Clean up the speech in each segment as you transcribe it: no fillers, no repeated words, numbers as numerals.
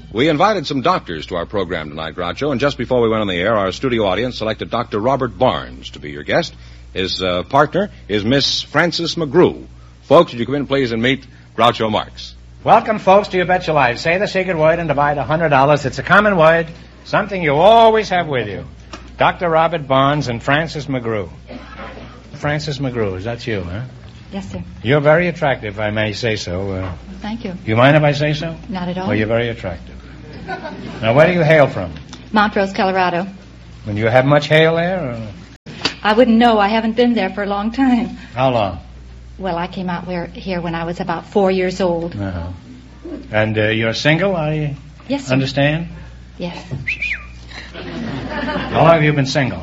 We invited some doctors to our program tonight, Groucho, and just before we went on the air, our studio audience selected Dr. Robert Barnes to be your guest. His partner is Miss Frances McGrew. Folks, would you come in, please, and meet Groucho Marx. Welcome, folks, to You Bet Your Life. Say the secret word and divide $100. It's a common word, something you always have with you. Dr. Robert Barnes and Frances McGrew. Frances McGrew, is that you, huh? Yes, sir. You're very attractive, if I may say so. Thank you. You mind if I say so? Not at all. Well, you're very attractive. Now, where do you hail from? Montrose, Colorado. And you have much hail there? Or? I wouldn't know. I haven't been there for a long time. How long? Well, I came out here when I was about 4 years old. Uh-huh. And you're single, I Yes, sir. understand? Yes. How long have you been single?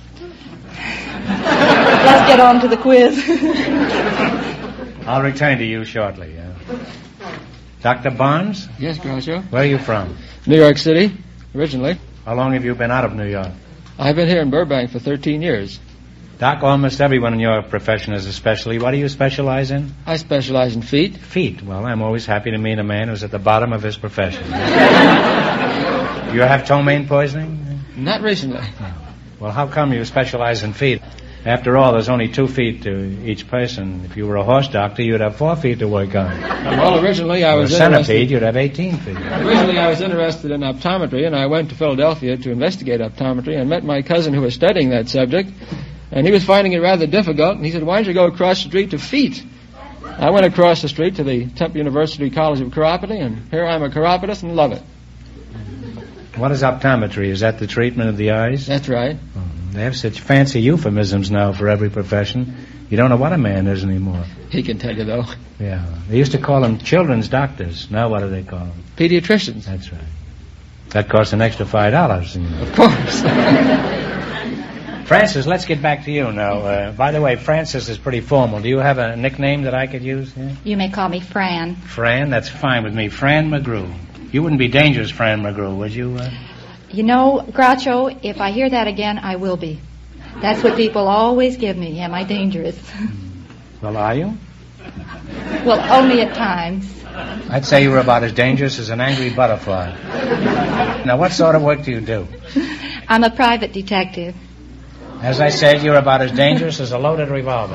Let's get on to the quiz. I'll return to you shortly. Dr. Barnes? Yes, Groucho. Where are you from? New York City, originally. How long have you been out of New York? I've been here in Burbank for 13 years. Doc, almost everyone in your profession is a specialty. What do you specialize in? I specialize in feet. Feet. Well, I'm always happy to meet a man who's at the bottom of his profession. You have ptomaine poisoning? Not recently. Well, how come you specialize in feet? After all, there's only 2 feet to each person. If you were a horse doctor, you'd have 4 feet to work on. Well, originally I was a centipede, you'd have 18 feet. Originally I was interested in optometry, and I went to Philadelphia to investigate optometry and met my cousin who was studying that subject, and he was finding it rather difficult, and he said, why don't you go across the street to feet? I went across the street to the Temple University College of Chiropody, and here I'm a chiropodist and love it. What is optometry? Is that the treatment of the eyes? That's right. They have such fancy euphemisms now for every profession. You don't know what a man is anymore. He can tell you, though. Yeah. They used to call them children's doctors. Now what do they call them? Pediatricians. That's right. That costs an extra $5. You know. Of course. Frances, let's get back to you now. By the way, Frances is pretty formal. Do you have a nickname that I could use? Yeah? You may call me Fran. Fran? That's fine with me. Fran McGrew. You wouldn't be dangerous, Fran McGrew, would you? You know, Groucho, if I hear that again, I will be. That's what people always give me. Am I dangerous? Well, are you? Well, only at times. I'd say you were about as dangerous as an angry butterfly. Now, what sort of work do you do? I'm a private detective. As I said, you're about as dangerous as a loaded revolver.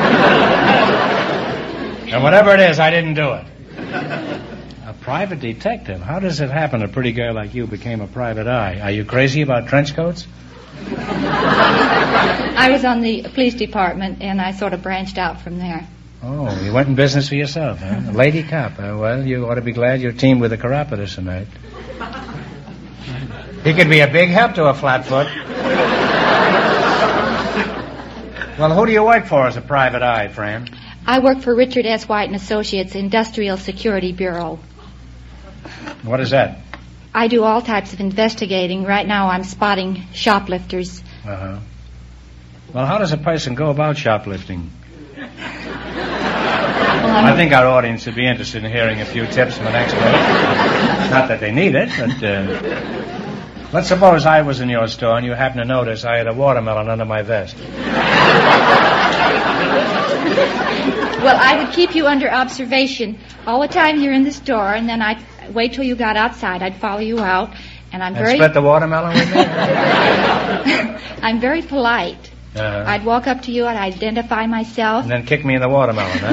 And whatever it is, I didn't do it. A private detective? How does it happen a pretty girl like you became a private eye? Are you crazy about trench coats? I was on the police department, and I sort of branched out from there. Oh, you went in business for yourself, huh? A lady cop. Well, you ought to be glad you're teamed with a chiropodist tonight. He could be a big help to a flatfoot. Well, who do you work for as a private eye, Fran? I work for Richard S. White and Associates Industrial Security Bureau. What is that? I do all types of investigating. Right now I'm spotting shoplifters. Uh-huh. Well, how does a person go about shoplifting? I think our audience would be interested in hearing a few tips from an expert. Not that they need it, but... let's suppose I was in your store and you happen to notice I had a watermelon under my vest. Well, I would keep you under observation all the time you're in the store, and then I'd wait till you got outside. I'd follow you out, and And split the watermelon with me? I'm very polite. Uh-huh. I'd walk up to you, I'd identify myself. And then kick me in the watermelon, huh?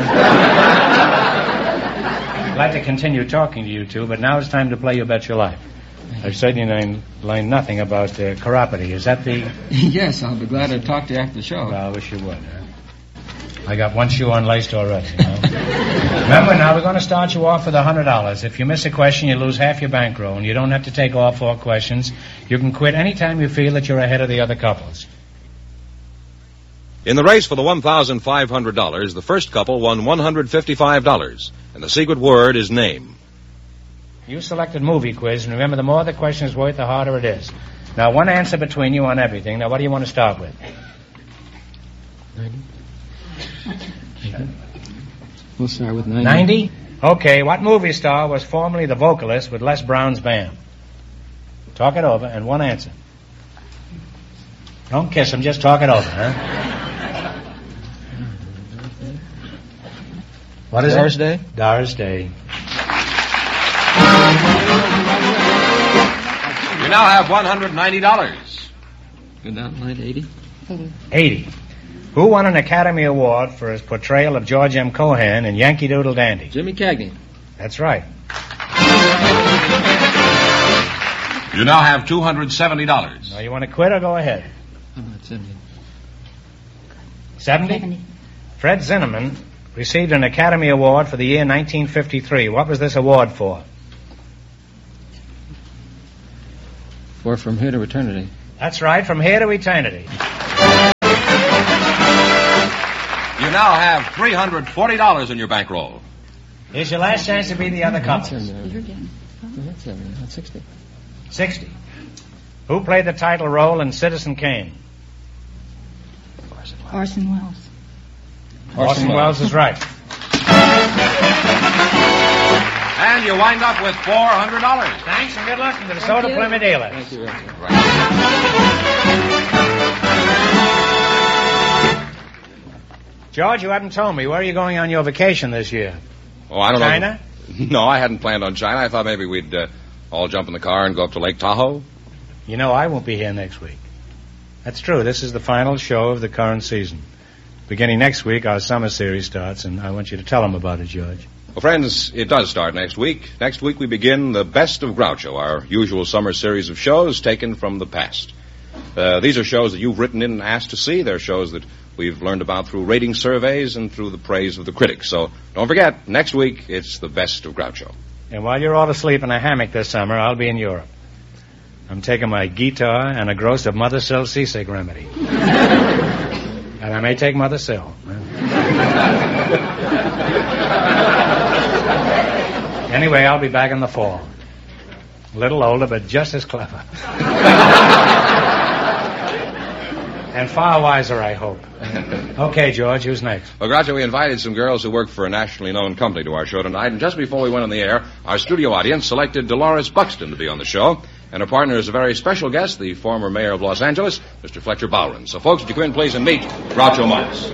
I'd like to continue talking to you two, but now it's time to play You Bet Your Life. I've certainly learned nothing about chiropody. Is that the... Yes, I'll be glad to talk to you after the show. Well, I wish you would. I got one shoe unlaced already. You know? Remember, now we're going to start you off with $100. If you miss a question, you lose half your bankroll, and you don't have to take all 4 questions. You can quit any time you feel that you're ahead of the other couples. In the race for the $1,500, the first couple won $155, and the secret word is name. You selected movie quiz, and remember, the more the question is worth, the harder it is. Now, one answer between you on everything. Now, what do you want to start with? 90. We'll start with 90. 90? Okay, what movie star was formerly the vocalist with Les Brown's band? Talk it over, and one answer. Don't kiss him, just talk it over, huh? What is Doris it? Day? Doris Day. now have $190. Go down line 80. 80. Who won an Academy Award for his portrayal of George M. Cohan in Yankee Doodle Dandy? Jimmy Cagney. That's right. You now have $270. Now, you want to quit or go ahead? How about 70? 70? Fred Zinnemann received an Academy Award for the year 1953. What was this award for? For From Here to Eternity. That's right, From Here to Eternity. You now have $340 in your bankroll. Here's your last chance to be the other couple. That's 70. That's 60. 60. Who played the title role in Citizen Kane? Orson Welles. Orson Welles is right. And you wind up with $400. Thanks and good luck to the DeSoto Plymouth dealers. Thank you, Richard. George, you haven't told me. Where are you going on your vacation this year? Oh, I don't know. China? No, I hadn't planned on China. I thought maybe we'd all jump in the car and go up to Lake Tahoe. You know, I won't be here next week. That's true. This is the final show of the current season. Beginning next week, our summer series starts, and I want you to tell them about it, George. Well, friends, it does start next week. Next week we begin the Best of Groucho, our usual summer series of shows taken from the past. These are shows that you've written in and asked to see. They're shows that we've learned about through rating surveys and through the praise of the critics. So don't forget, next week it's the Best of Groucho. And while you're all asleep in a hammock this summer, I'll be in Europe. I'm taking my guitar and a gross of Mother Sill seasick remedy. And I may take Mother Sill. Anyway, I'll be back in the fall. A little older, but just as clever. And far wiser, I hope. Okay, George, who's next? Well, Groucho, we invited some girls who work for a nationally known company to our show tonight, and just before we went on the air, our studio audience selected Dolores Buxton to be on the show, and her partner is a very special guest, the former mayor of Los Angeles, Mr. Fletcher Bowron. So, folks, would you come in, please, and meet Groucho Marx.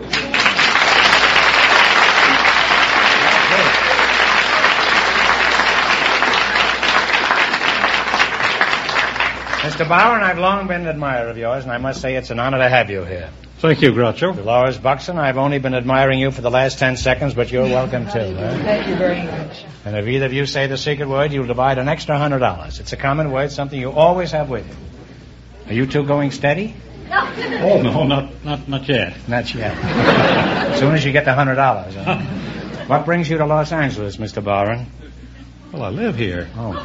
Mr. Bowron, I've long been an admirer of yours, and I must say it's an honor to have you here. Thank you, Groucho. Dolores Buxton, I've only been admiring you for the last 10 seconds, but you're welcome, too. Thank you very much. And if either of you say the secret word, you'll divide an extra $100. It's a common word, something you always have with you. Are you two going steady? Oh, no, not yet. Not yet. As soon as you get the $100. What brings you to Los Angeles, Mr. Bowron? Well, I live here. Oh.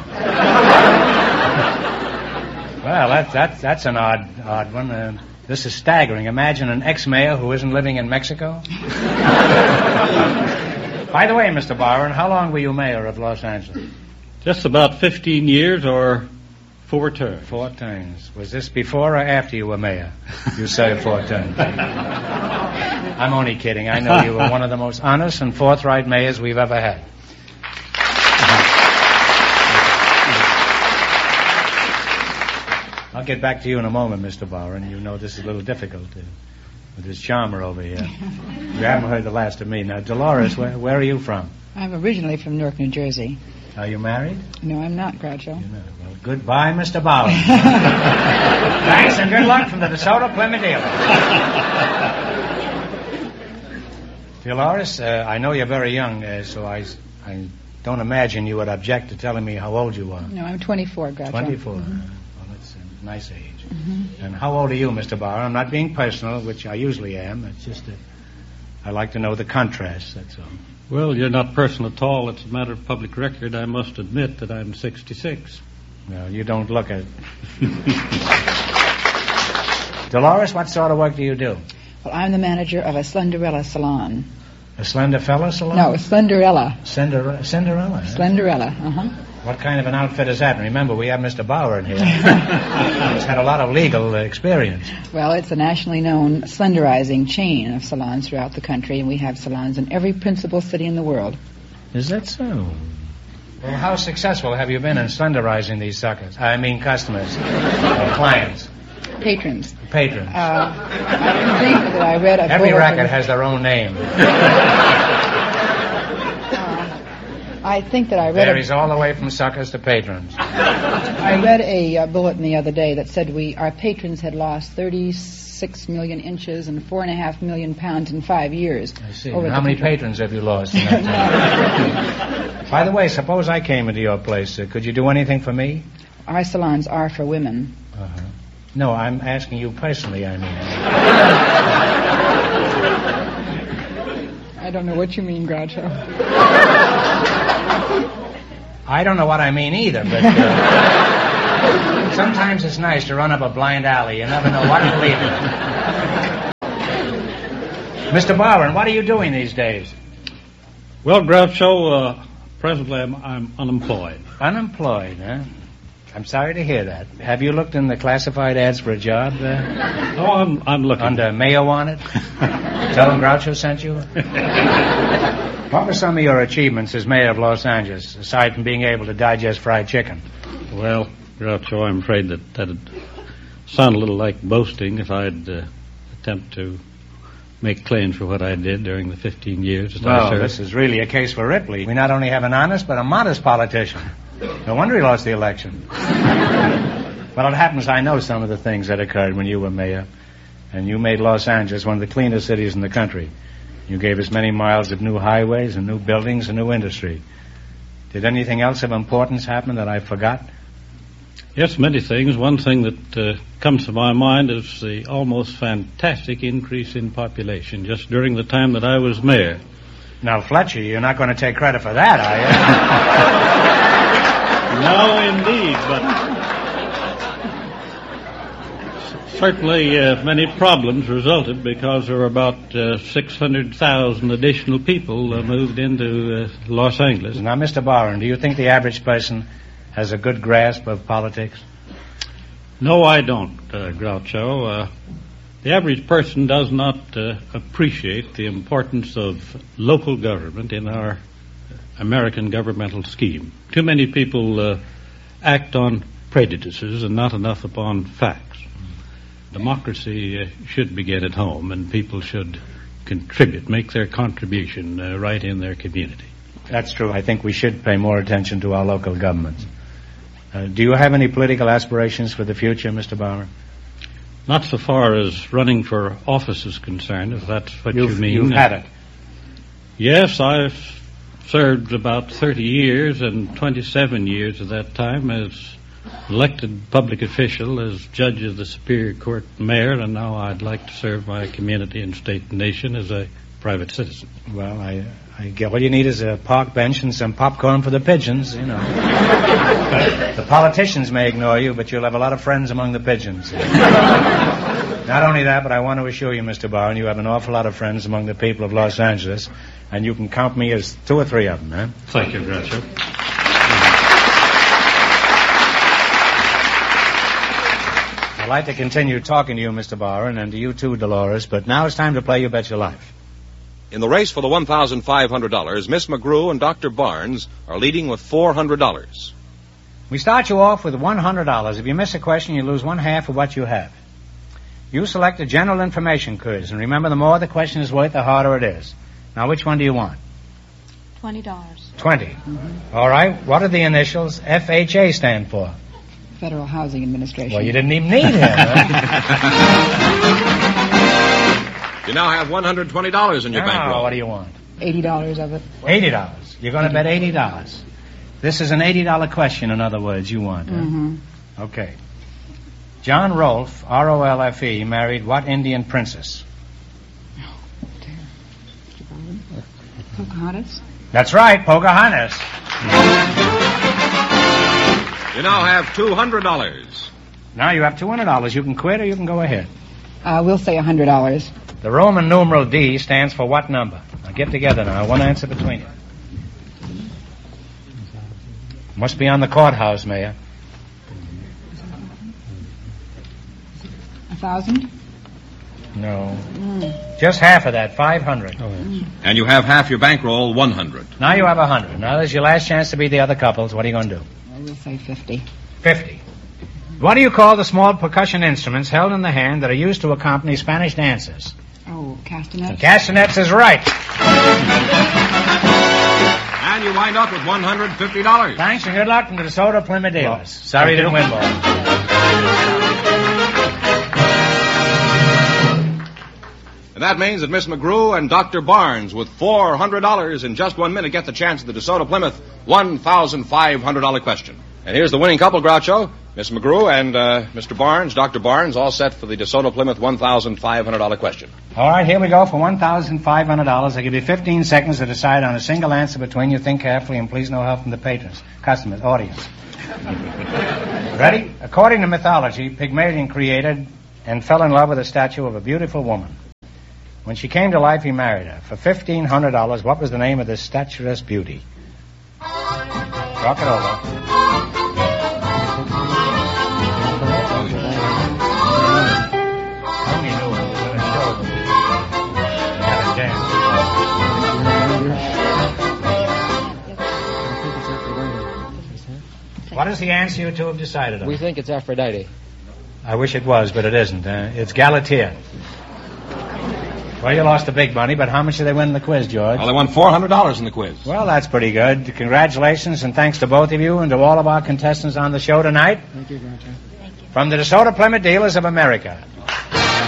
Well, that's an odd one. This is staggering. Imagine an ex-mayor who isn't living in Mexico. By the way, Mr. Bowron, how long were you mayor of Los Angeles? Just about 15 years or 4 terms. 4 terms. Was this before or after you were mayor? You said 4 terms. I'm only kidding. I know you were one of the most honest and forthright mayors we've ever had. I'll get back to you in a moment, Mr. Bowron. You know this is a little difficult with this charmer over here. You haven't heard the last of me. Now, Dolores, where are you from? I'm originally from Newark, New Jersey. Are you married? No, I'm not, Groucho. You're not. Well, goodbye, Mr. Bowron. Thanks and good luck from the DeSoto Plymouth dealers. Dolores, I know you're very young, so I don't imagine you would object to telling me how old you are. No, I'm 24, Groucho. 24. Mm-hmm. Well, that's a nice age. Mm-hmm. And how old are you, Mr. Bowron? I'm not being personal, which I usually am. It's just that I like to know the contrast, that's all. Well, you're not personal at all. It's a matter of public record. I must admit that I'm 66. Well, you don't look it. Dolores, what sort of work do you do? Well, I'm the manager of a Slenderella salon. A slender fella salon? No, Slenderella. Cinderella? Slenderella, uh-huh. What kind of an outfit is that? Remember, we have Mr. Bowron here. He's had a lot of legal experience. Well, it's a nationally known slenderizing chain of salons throughout the country, and we have salons in every principal city in the world. Is that so? Well, how successful have you been in slenderizing these suckers? I mean customers, clients. Patrons. Patrons. I think that I read a Every bulletin. racket has their own name. I think that I read Varies all the way from suckers to patrons. I read a bulletin the other day that said our patrons had lost 36 million inches and 4.5 million pounds in 5 years. I see. How many patrons have you lost in that time? By the way, suppose I came into your place. Could you do anything for me? Our salons are for women. Uh-huh. No, I'm asking you personally, I mean. I don't know what you mean, Groucho. I don't know what I mean either, but sometimes it's nice to run up a blind alley. You never know what to lead it. Mr. Barron, what are you doing these days? Well, Groucho, presently I'm unemployed. Unemployed, huh? I'm sorry to hear that. Have you looked in the classified ads for a job? Oh, I'm looking. Under Mayo Wanted? Tell them Groucho sent you? What were some of your achievements as mayor of Los Angeles, aside from being able to digest fried chicken? Well, Groucho, I'm afraid that'd sound a little like boasting if I'd attempt to make claims for what I did during the 15 years that I served. This is really a case for Ripley. We not only have an honest, but a modest politician. No wonder he lost the election. Well, it happens I know some of the things that occurred when you were mayor, and you made Los Angeles one of the cleanest cities in the country. You gave us many miles of new highways and new buildings and new industry. Did anything else of importance happen that I forgot? Yes, many things. One thing that comes to my mind is the almost fantastic increase in population just during the time that I was mayor. Now, Fletcher, you're not going to take credit for that, are you? No, indeed, but certainly many problems resulted because there were about 600,000 additional people moved into Los Angeles. Now, Mr. Barron, do you think the average person has a good grasp of politics? No, I don't, Groucho. The average person does not appreciate the importance of local government in our American governmental scheme. Too many people act on prejudices and not enough upon facts. Democracy should begin at home, and people should contribute, make their contribution right in their community. That's true. I think we should pay more attention to our local governments. Do you have any political aspirations for the future, Mr. Barron? Not so far as running for office is concerned, if that's what you mean. You've had it. Yes, I've served about 30 years, and 27 years of that time as elected public official, as judge of the Superior Court mayor, and now I'd like to serve my community and state and nation as a private citizen. Well, I get all you need is a park bench and some popcorn for the pigeons, you know. The politicians may ignore you, but you'll have a lot of friends among the pigeons. Not only that, but I want to assure you, Mr. Barron, you have an awful lot of friends among the people of Los Angeles, and you can count me as 2 or 3 of them, eh? Thank you, Groucho. I'd like to continue talking to you, Mr. Barron, and to you too, Dolores, but now it's time to play You Bet Your Life. In the race for the $1,500, Miss McGrew and Dr. Barnes are leading with $400. We start you off with $100. If you miss a question, you lose 1/2 of what you have. You select a general information quiz, and remember, the more the question is worth, the harder it is. Now, which one do you want? $20. 20. Mm-hmm. All right. What do the initials FHA stand for? Federal Housing Administration. Well, you didn't even need him. You now have $120 in your bankroll. What do you want? $80 of it. $80. You're going to bet $80. This is an $80 question, in other words, you want. Mm-hmm. Okay. John Rolfe, R-O-L-F-E, married what Indian princess? Pocahontas? That's right, Pocahontas. You now have $200. Now you have $200. You can quit or you can go ahead. We'll say $100. The Roman numeral D stands for what number? Now get together now. One answer between you. Must be on the courthouse, Mayor. 1,000? No. Just half of that, 500. And you have half your bankroll, 100. Now you have 100. Now there's your last chance to beat the other couples. What are you going to do? We'll say 50. 50. What do you call the small percussion instruments held in the hand that are used to accompany Spanish dances? Oh, castanets? Castanets is right. And and you wind up with $150. Thanks and good luck from the DeSoto Plymouth dealers. Sorry you didn't win, boy. And that means that Miss McGrew and Dr. Barnes, with $400 in just 1 minute, get the chance at the DeSoto Plymouth $1,500 question. And here's the winning couple, Groucho. Miss McGrew and Mr. Barnes, Dr. Barnes, all set for the DeSoto Plymouth $1,500 question. All right, here we go for $1,500. I give you 15 seconds to decide on a single answer between you. Think carefully and please no help from the patrons, customers, audience. Ready? According to mythology, Pygmalion created and fell in love with a statue of a beautiful woman. When she came to life, he married her. For $1,500, what was the name of this statuesque beauty? Talk it over. Tony knew it was going to show them. He had a dance. What is the answer you two have decided on? We think it's Aphrodite. I wish it was, but it isn't. It's Galatea. Well, you lost the big money, but how much did they win in the quiz, George? Well, they won $400 in the quiz. Well, that's pretty good. Congratulations, and thanks to both of you and to all of our contestants on the show tonight. Thank you, Groucho. Thank you. From the DeSoto Plymouth Dealers of America,